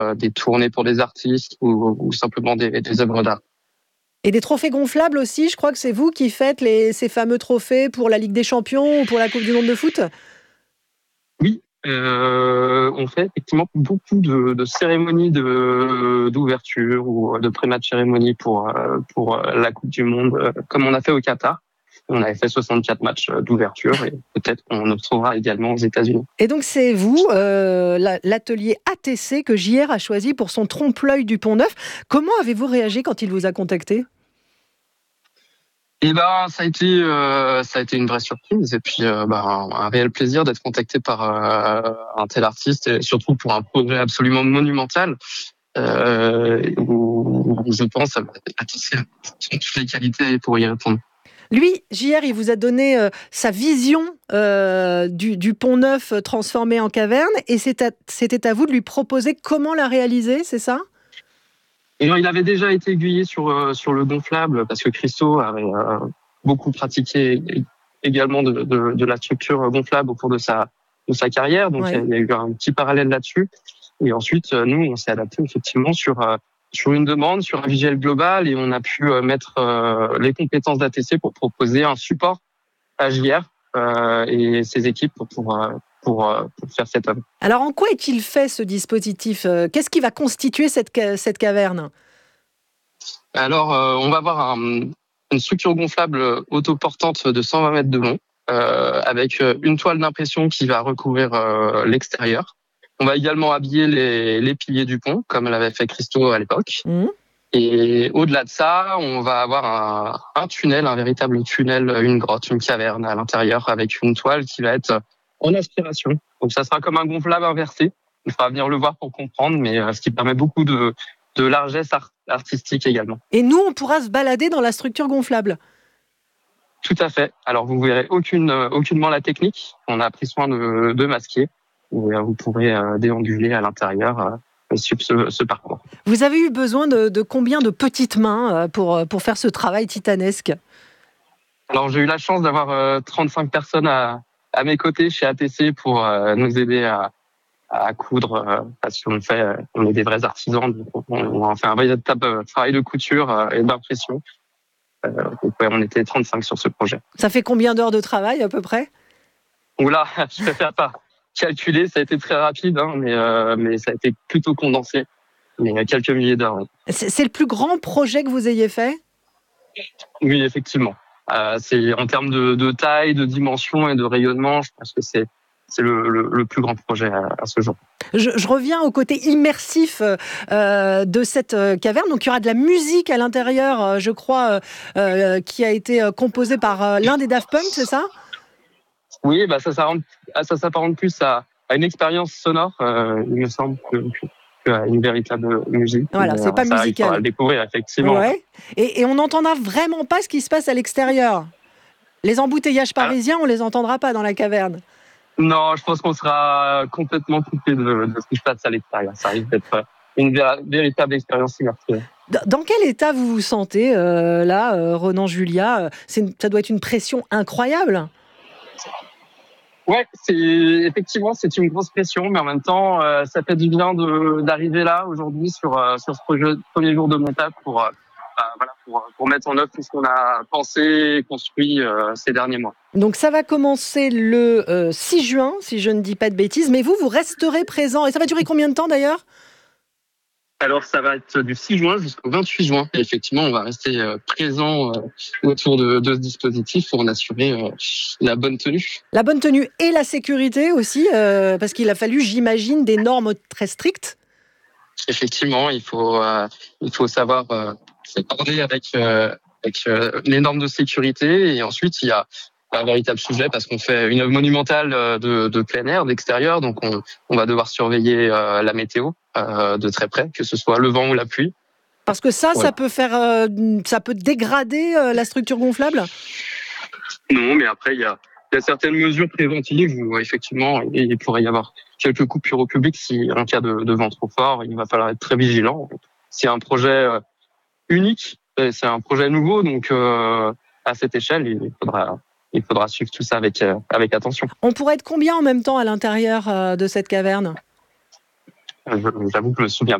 des tournées pour des artistes ou simplement des œuvres d'art. Et des trophées gonflables aussi, je crois que c'est vous qui faites ces fameux trophées pour la Ligue des Champions ou pour la Coupe du Monde de foot. Oui, on fait effectivement beaucoup de cérémonies d'ouverture ou de pré-match cérémonie pour la Coupe du Monde, comme on a fait au Qatar. On avait fait 64 matchs d'ouverture et peut-être qu'on le retrouvera également aux États-Unis. Et donc c'est vous, l'atelier ATC que JR a choisi pour son trompe-l'œil du Pont-Neuf. Comment avez-vous réagi quand il vous a contacté ? Et ben, ça a été une vraie surprise et puis un réel plaisir d'être contacté par un tel artiste et surtout pour un projet absolument monumental où je pense à toutes les qualités pour y répondre. Lui, JR, il vous a donné sa vision du Pont-Neuf transformé en caverne et c'était à vous de lui proposer comment la réaliser, c'est ça ? Et il avait déjà été aiguillé sur le gonflable parce que Christo avait beaucoup pratiqué également de la structure gonflable au cours de sa carrière. Donc, Ouais. il y a eu un petit parallèle là-dessus. Et ensuite, nous, on s'est adapté effectivement sur une demande, sur un visuel global et on a pu mettre les compétences d'ATC pour proposer un support à JR et ses équipes pour faire cette œuvre. Alors en quoi est-il fait ce dispositif ? Qu'est-ce qui va constituer cette caverne ? Alors, on va avoir une structure gonflable autoportante de 120 mètres de long, avec une toile d'impression qui va recouvrir l'extérieur. On va également habiller les piliers du pont, comme l'avait fait Christo à l'époque. Et au-delà de ça, on va avoir un tunnel, un véritable tunnel, une grotte, une caverne à l'intérieur, avec une toile qui va être en aspiration. Donc ça sera comme un gonflable inversé. Il faudra venir le voir pour comprendre, mais ce qui permet beaucoup de largesse artistique également. Et nous, on pourra se balader dans la structure gonflable. Tout à fait. Alors, vous verrez aucunement la technique. On a pris soin de masquer. Vous pourrez déambuler à l'intérieur et suivre ce parcours. Vous avez eu besoin de combien de petites mains pour faire ce travail titanesque ? Alors, j'ai eu la chance d'avoir 35 personnes à mes côtés chez ATC pour nous aider à coudre, parce qu'on on est des vrais artisans. Donc on a fait un véritable travail de couture et d'impression. Donc on était 35 sur ce projet. Ça fait combien d'heures de travail à peu près ? Oula, je préfère pas calculer. Ça a été très rapide, mais ça a été plutôt condensé. Mais quelques milliers d'heures. Oui. C'est le plus grand projet que vous ayez fait ? Oui, effectivement. C'est en termes de taille, de dimension et de rayonnement, je pense que c'est le plus grand projet à ce jour. Je reviens au côté immersif de cette caverne. Donc, il y aura de la musique à l'intérieur, je crois, qui a été composée par l'un des Daft Punk, c'est ça ? Oui, ça s'apparente plus à une expérience sonore. Il me semble qu'à une véritable musique. Voilà, c'est pas musical. Il faudra le découvrir, effectivement. Ouais. Et on n'entendra vraiment pas ce qui se passe à l'extérieur. Les embouteillages parisiens, on les entendra pas dans la caverne. Non, je pense qu'on sera complètement coupé de ce qui se passe à l'extérieur. Ça risque d'être une véritable expérience immersive. Dans quel état vous vous sentez là, Renan Julia ? Ça doit être une pression incroyable. Ouais, c'est une grosse pression, mais en même temps, ça fait du bien d'arriver là aujourd'hui sur ce premier jour de montage pour mettre en œuvre tout ce qu'on a pensé et construit ces derniers mois. Donc ça va commencer le 6 juin, si je ne dis pas de bêtises, mais vous resterez présent. Et ça va durer combien de temps d'ailleurs ? Alors ça va être du 6 juin jusqu'au 28 juin. Et effectivement, on va rester présent autour de ce dispositif pour en assurer la bonne tenue. La bonne tenue et la sécurité aussi, parce qu'il a fallu, j'imagine, des normes très strictes. Effectivement, il faut savoir s'accorder avec les normes de sécurité. Et ensuite, il y a un véritable sujet parce qu'on fait une œuvre monumentale de plein air, d'extérieur. Donc, on va devoir surveiller la météo de très près, que ce soit le vent ou la pluie. Parce que ça peut dégrader la structure gonflable ? Non, mais après, il y a certaines mesures préventives où effectivement, il pourrait y avoir quelques coupures au public si en cas de vent trop fort. Il va falloir être très vigilant. C'est un projet unique, c'est un projet nouveau, donc à cette échelle, il faudra suivre tout ça avec attention. On pourrait être combien en même temps à l'intérieur de cette caverne ? J'avoue que je me souviens